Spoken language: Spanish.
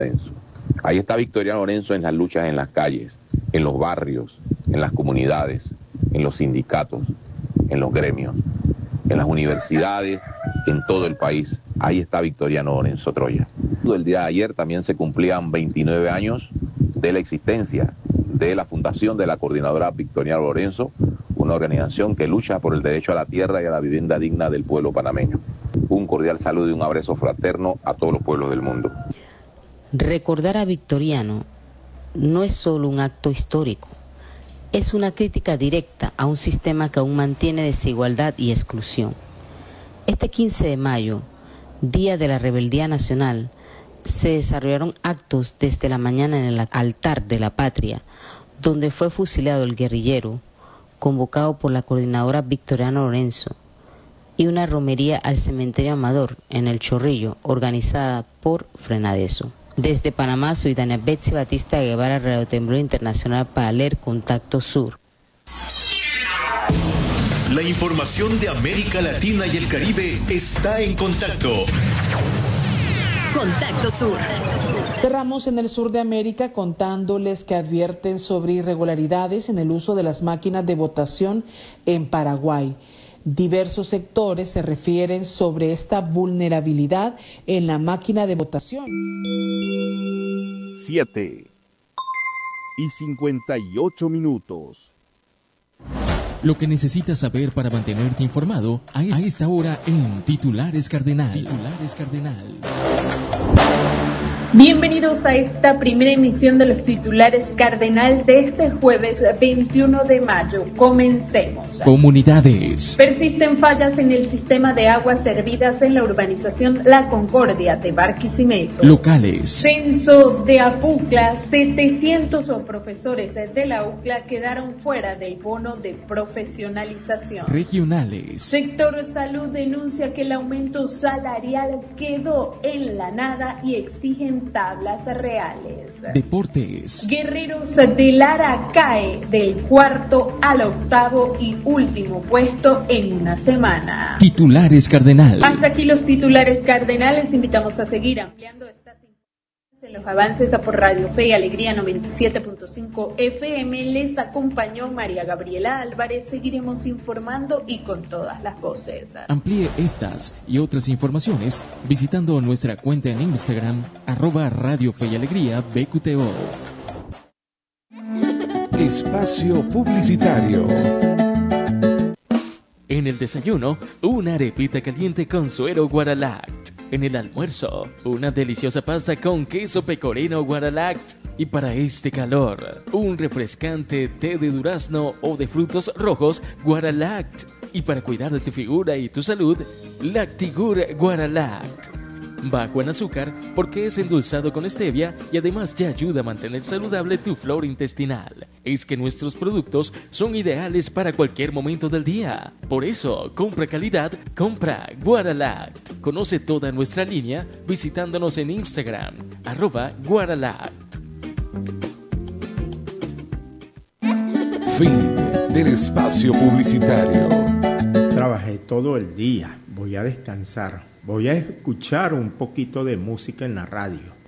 Lorenzo. Ahí está Victoriano Lorenzo en las luchas en las calles, en los barrios, en las comunidades, en los sindicatos, en los gremios, en las universidades, en todo el país. Ahí está Victoriano Lorenzo Troya. El día de ayer también se cumplían 29 años de la existencia de la fundación de la Coordinadora Victoriano Lorenzo, una organización que lucha por el derecho a la tierra y a la vivienda digna del pueblo panameño. Un cordial saludo y un abrazo fraterno a todos los pueblos del mundo. Recordar a Victoriano no es solo un acto histórico, es una crítica directa a un sistema que aún mantiene desigualdad y exclusión. Este 15 de mayo, Día de la Rebeldía Nacional, se desarrollaron actos desde la mañana en el altar de la patria, donde fue fusilado el guerrillero, convocado por la Coordinadora Victoriano Lorenzo, y una romería al cementerio Amador, en El Chorrillo, organizada por Frenadeso. Desde Panamá, soy Dania Betsy Batista de Guevara, Radio Temblor Internacional para leer Contacto Sur. La información de América Latina y el Caribe está en Contacto. Contacto Sur. Cerramos en el sur de América contándoles que advierten sobre irregularidades en el uso de las máquinas de votación en Paraguay. Diversos sectores se refieren sobre esta vulnerabilidad en la máquina de votación. 7:58. Lo que necesitas saber para mantenerte informado a esta hora en Titulares Cardenal. Bienvenidos a esta primera emisión de los Titulares Cardenal de este jueves 21 de mayo. Comencemos. Comunidades. Persisten fallas en el sistema de aguas servidas en la urbanización La Concordia de Barquisimeto. Locales. Censo de Apucla. 700 profesores de la UCLA quedaron fuera del bono de profesionalización. Regionales. Sector Salud denuncia que el aumento salarial quedó en la nada y exigen tablas reales. Deportes. Guerreros de Lara cae del cuarto al octavo y último puesto en una semana. Titulares Cardenal. Hasta aquí los titulares cardenales. Invitamos a seguir ampliando estas informaciones en los avances por Radio Fe y Alegría 97.5 FM. Les acompañó María Gabriela Álvarez. Seguiremos informando y con todas las voces. Amplíe estas y otras informaciones visitando nuestra cuenta en Instagram @Radio Fe y Alegría BQTO. Espacio publicitario. En el desayuno, una arepita caliente con suero Guaralact. En el almuerzo, una deliciosa pasta con queso pecorino Guaralact. Y para este calor, un refrescante té de durazno o de frutos rojos Guaralact. Y para cuidar de tu figura y tu salud, Lactigur Guaralact. Bajo en azúcar porque es endulzado con stevia y además ya ayuda a mantener saludable tu flora intestinal. Es que nuestros productos son ideales para cualquier momento del día. Por eso, compra calidad, compra Guaralact. Conoce toda nuestra línea visitándonos en Instagram @Guaralact. Fin del espacio publicitario. Trabajé todo el día, voy a descansar, voy a escuchar un poquito de música en la radio.